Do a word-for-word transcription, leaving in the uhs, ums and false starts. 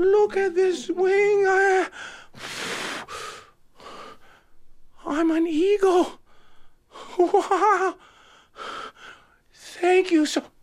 look at this wing. I, I'm an eagle. Wow. Thank you so